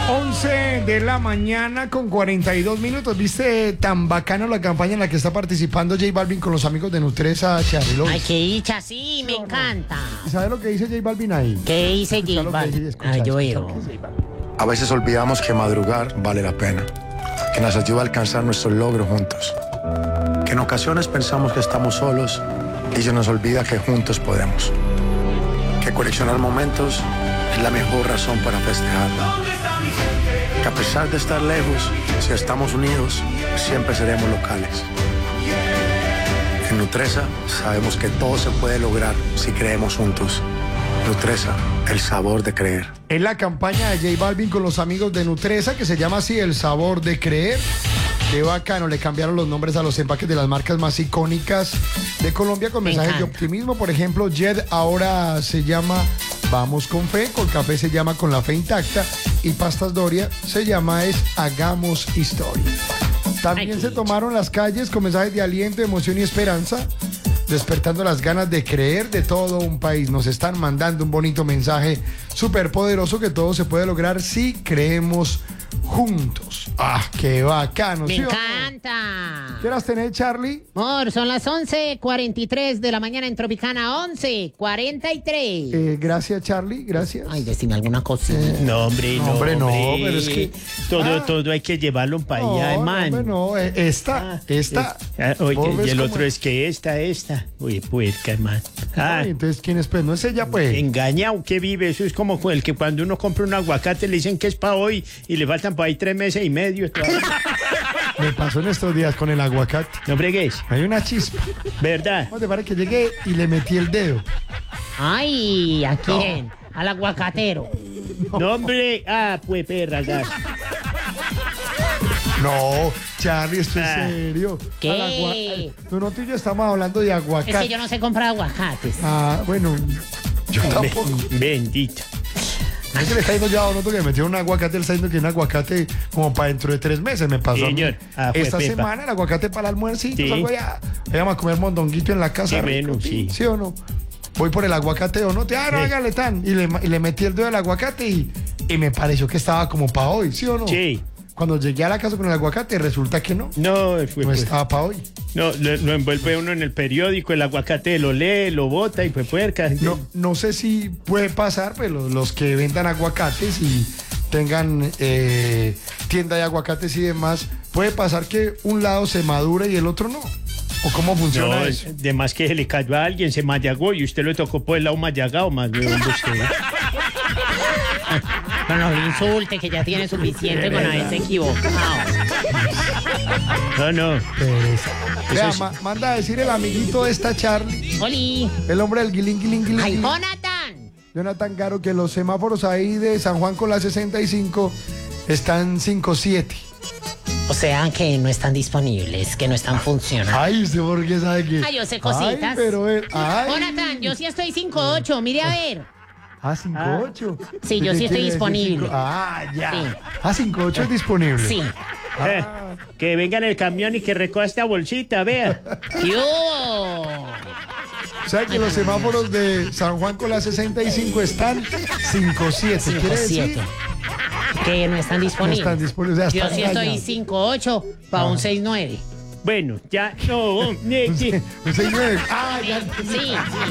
11 de la mañana con 42 minutos. ¿Viste tan bacano la campaña en la que está participando J Balvin con los amigos de Nutresa, Charlie? Ay, qué dicha, sí, me encanta. ¿Y sabes lo que dice J Balvin ahí? ¿Qué dice J Balvin? Yo veo. A veces olvidamos que madrugar vale la pena, que nos ayuda a alcanzar nuestros logros juntos, que en ocasiones pensamos que estamos solos y se nos olvida que juntos podemos, que coleccionar momentos es la mejor razón para festejar, que a pesar de estar lejos, si estamos unidos, siempre seremos locales. En Nutresa sabemos que todo se puede lograr si creemos juntos. Nutresa, el sabor de creer. Es la campaña de J Balvin con los amigos de Nutresa, que se llama así, El Sabor de Creer. Qué bacano, le cambiaron los nombres a los empaques de las marcas más icónicas de Colombia con mensajes de optimismo. Por ejemplo, Jet ahora se llama Vamos con Fe, Colcafé se llama Con la Fe Intacta y Pastas Doria se llama Hagamos Historia. También se tomaron las calles con mensajes de aliento, emoción y esperanza, despertando las ganas de creer de todo un país. Nos están mandando un bonito mensaje súper poderoso que todo se puede lograr si creemos juntos. ¡Ah, qué bacano! ¡Me ¿sí encanta! ¿Qué horas tenés, Charlie? Amor, son las 11:43 de la mañana en Tropicana, 11:43. Gracias, Charlie, gracias. Ay, decime alguna cosita. No, hombre, no, pero es que... Todo hay que llevarlo para allá, man. Esta. Oye, Vos ves y el cómo otro es que esta. Oye, puerca, man. Ay, entonces, ¿quién es? Pues no es ella, pues. Engañado que vive, eso es como el que cuando uno compra un aguacate le dicen que es para hoy y le faltan para ahí 3 meses y medio. Me pasó en estos días con el aguacate. No bregues. Hay una chispa. ¿Verdad? ¿Cómo te parece que llegué y le metí el dedo? Ay, ¿a quién? Al aguacatero. No, hombre. Pues perra, gas. No, Charlie, esto es serio. ¿Qué? Tú y yo estamos hablando de aguacate. Es que yo no sé comprar aguacates. Bueno, yo tampoco. Bendito. Es que le está diciendo ya a otro que me metió un aguacate, él está diciendo que un aguacate como para dentro de 3 meses me pasó. Señor. Esta Pepa. semana el aguacate para el almuercito, Sí. salgo allá. Vamos a comer mondonguito en la casa. Sí, menos, sí. ¿Sí o no? Voy por el aguacate o no, no, hágale tan. Y le metí el dedo del aguacate y me pareció que estaba como para hoy, ¿sí o no? Sí. Cuando llegué a la casa con el aguacate, resulta que no. No, Estaba para hoy. No, lo envuelve uno en el periódico, el aguacate lo lee, lo bota y pues puerca. No sé si puede pasar, pues los que vendan aguacates y tengan tienda de aguacates y demás, puede pasar que un lado se madure y el otro no. ¿O cómo funciona No, eso? de más que se le cayó a alguien, se mayagó y usted lo tocó por el lado mayagado, más huevón de usted. No nos insulte, que ya tiene suficiente con haberse equivocado. No. Vea, manda a decir el amiguito de esta Charlie, ¡Oli! el hombre del guilín. ¡Ay, Jonathan! Jonathan Caro, que los semáforos ahí de San Juan con la 65 están 5-7. O sea, que no están disponibles, que no están funcionando. Ay, ¿usted por qué sabe que? Ay, yo sé cositas. Ay, pero Jonathan, yo sí estoy 5-8, mire a ver. 5-8. Sí, yo sí estoy disponible. Ya. Sí. 5-8 es disponible. Sí. Que venga en el camión y que recoja esta bolsita, vea. ¡Yo! O sea que los semáforos de San Juan con la 65 están 5-7. ¿Quiere decir? 5-7. Que no están disponibles. No están disponibles. O sea, Yo están sí estoy dañados. 5-8 para un 6-9. Bueno, ya no. Un 6-9. Ya. Sí.